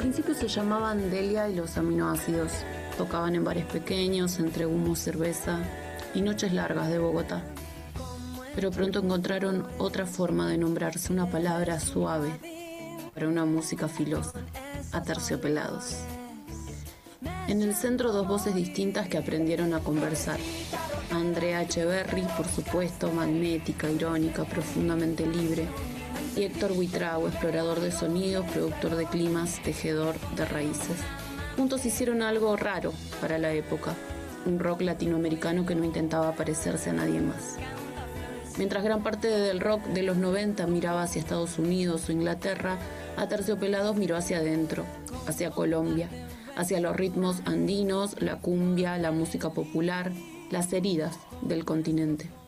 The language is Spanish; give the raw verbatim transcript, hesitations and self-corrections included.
principio se llamaban Delia y los aminoácidos. Tocaban en bares pequeños, entre humo, cerveza y noches largas de Bogotá. Pero pronto encontraron otra forma de nombrarse, una palabra suave para una música filosa: Aterciopelados. En el centro, dos voces distintas que aprendieron a conversar. Andrea Echeverry, por supuesto, magnética, irónica, profundamente libre, y Héctor Buitrago, explorador de sonidos, productor de climas, tejedor de raíces. Juntos hicieron algo raro para la época, un rock latinoamericano que no intentaba parecerse a nadie más. Mientras gran parte del rock de los noventa miraba hacia Estados Unidos o Inglaterra, Aterciopelados miró hacia adentro, hacia Colombia, hacia los ritmos andinos, la cumbia, la música popular, las heridas del continente.